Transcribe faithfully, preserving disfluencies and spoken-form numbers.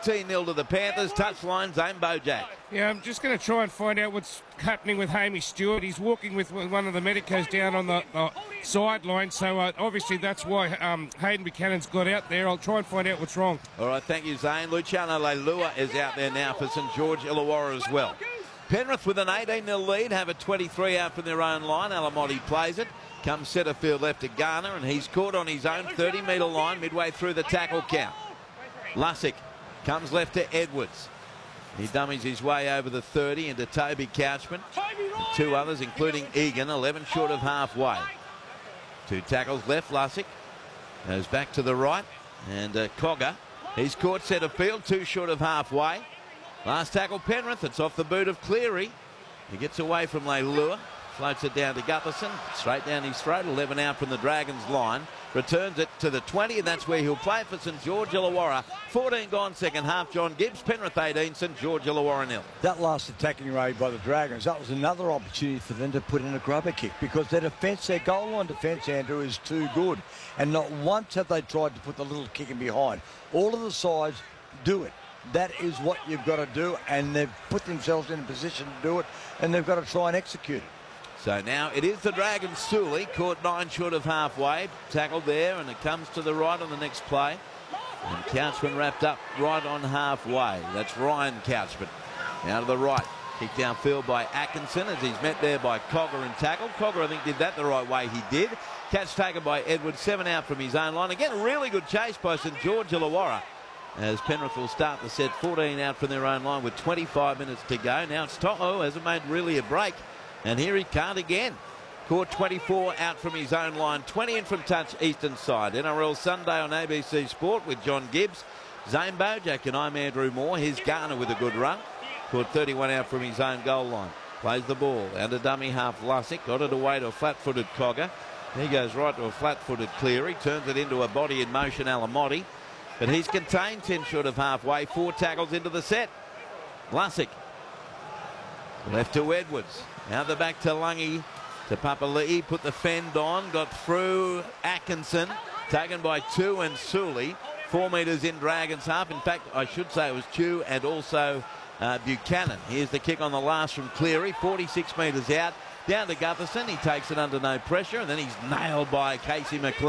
eighteen nil to the Panthers. Touchline, Zane Bojack. Yeah, I'm just going to try and find out what's happening with Hamish Stewart. He's walking with one of the medicos down on the uh, sideline, so uh, obviously that's why um, Hayden Buchanan's got out there. I'll try and find out what's wrong. All right, thank you, Zane. Luciano Leilua is out there now for St George Illawarra as well. Penrith with an eighteen nil lead, have a twenty-three out from their own line. Alamotti plays it. Comes centre field left to Garner, and he's caught on his own thirty metre line midway through the tackle count. Lussick comes left to Edwards. He dummies his way over the thirty into Toby Couchman. Two others, including Egan, eleven short of halfway. Two tackles left. Lussick goes back to the right. And uh, Cogger, he's caught centre field, two short of halfway. Last tackle, Penrith. It's off the boot of Cleary. He gets away from Leilua. Floats it down to Gutherson. Straight down his throat. eleven out from the Dragons line. Returns it to the twenty, and that's where he'll play for St George Illawarra. fourteen gone second half. John Gibbs, Penrith eighteen, St George Illawarra nil. That last attacking raid by the Dragons, that was another opportunity for them to put in a grubber kick, because their defence, their goal line defence, Andrew, is too good. And not once have they tried to put the little kick in behind. All of the sides do it. That is what you've got to do, and they've put themselves in a position to do it, and they've got to try and execute it. So now it is the Dragons. Sully caught nine short of halfway, tackled there, and it comes to the right on the next play. And Couchman wrapped up right on halfway. That's Ryan Couchman. Now to the right, kicked downfield by Atkinson as he's met there by Cogger and tackled. Cogger, I think, did that the right way. He did. Catch taken by Edwards, seven out from his own line. Again, a really good chase by St George Illawarra, as Penrith will start the set, fourteen out from their own line with twenty-five minutes to go. Now it's To'o, hasn't made really a break. And here he can't again. Caught twenty-four out from his own line, twenty in from touch eastern side. N R L Sunday on A B C Sport with John Gibbs, Zane Bojack, and I'm Andrew Moore. Here's Garner with a good run. Caught thirty-one out from his own goal line. Plays the ball. And a dummy half Lussick. Got it away to a flat-footed Cogger. He goes right to a flat-footed Cleary. Turns it into a body in motion Alamotti. But he's contained ten short of halfway. Four tackles into the set. Lussick. Left to Edwards. Now the back to Lungy, to Papali'i, put the fend on, got through Atkinson, taken by Two and Sully, four metres in Dragons half. In fact, I should say it was Two and also uh, Buchanan. Here's the kick on the last from Cleary, forty-six metres out, down to Gutherson. He takes it under no pressure, and then he's nailed by Casey McLean.